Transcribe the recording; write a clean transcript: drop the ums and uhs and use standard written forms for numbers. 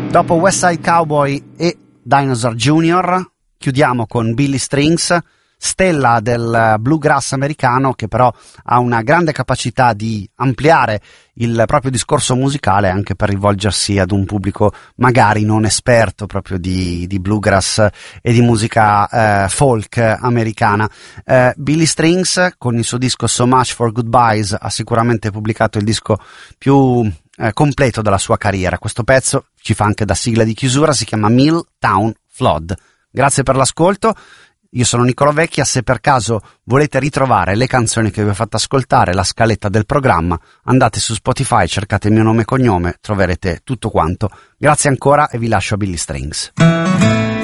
Dopo West Side Cowboy e Dinosaur Jr. chiudiamo con Billy Strings, stella del bluegrass americano, che però ha una grande capacità di ampliare il proprio discorso musicale anche per rivolgersi ad un pubblico magari non esperto proprio di bluegrass e di musica folk americana. Billy Strings, con il suo disco So Much for Goodbyes, ha sicuramente pubblicato il disco più completo della sua carriera. Questo pezzo ci fa anche da sigla di chiusura, si chiama Milltown Flood. Grazie per l'ascolto. Io sono Nicolò Vecchia. Se per caso volete ritrovare le canzoni che vi ho fatto ascoltare, la scaletta del programma, andate su Spotify, cercate il mio nome e cognome, troverete tutto quanto. Grazie ancora e vi lascio a Billy Strings.